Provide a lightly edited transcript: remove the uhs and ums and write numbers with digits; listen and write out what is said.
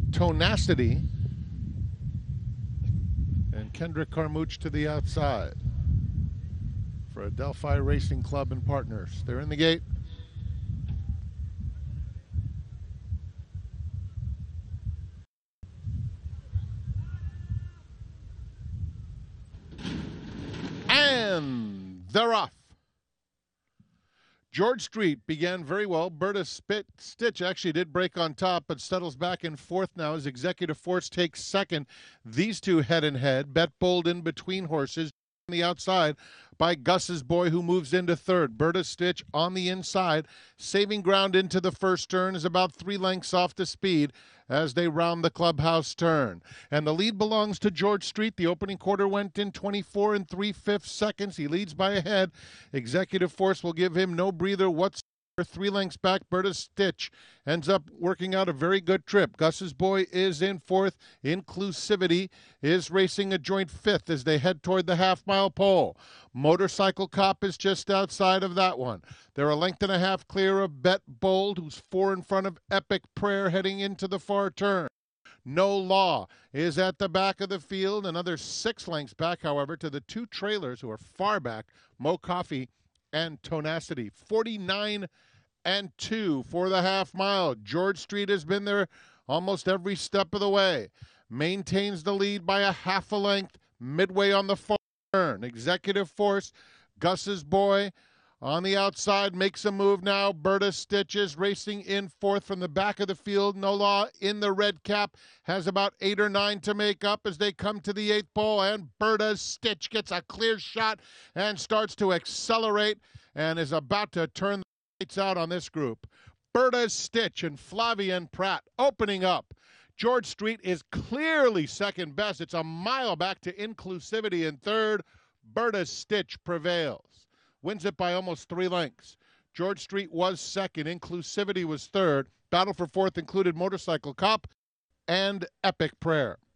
Tonacity. And Kendrick Carmouche to the outside for Adelphi Racing Club and Partners. They're in the gate. And they're off. George Street began very well. Berta Stitch actually did break on top, but settles back in fourth now as Executive Force takes second. These two head and head. Bet Bold in between horses on the outside by Gus's Boy, who moves into third. Berta Stitch on the inside, saving ground into the first turn, is about 3 lengths off the speed as they round the clubhouse turn. And the lead belongs to George Street. The opening quarter went in 24 3/5 seconds. He leads by a head. Executive Force will give him no breather whatsoever. 3 lengths back, Berta Stitch ends up working out a very good trip. Gus's Boy is in fourth. Inclusivity is racing a joint fifth as they head toward the half-mile pole. Motorcycle Cop is just outside of that one. They're a length and a half clear of Bet Bold, who's 4 in front of Epic Prayer heading into the far turn. No Law is at the back of the field. Another 6 lengths back, however, to the 2 trailers who are far back, Mo Coffee and Tonacity. 49 and 2 for the half mile. George Street has been there almost every step of the way. Maintains the lead by a half a length midway on the far turn. Executive Force, Gus's Boy on the outside makes a move now. Berta Stitch is racing in fourth from the back of the field. No Law in the red cap has about 8 or 9 to make up as they come to the 8th pole, and Berta Stitch gets a clear shot and starts to accelerate and is about to turn the lights out on this group. Berta Stitch and Flavien Prat opening up. George Street is clearly second best. It's a mile back to Inclusivity in third. Berta Stitch prevails. Wins it by almost 3 lengths. George Street was second. Inclusivity was third. Battle for fourth included Motorcycle Cop and Epic Prayer.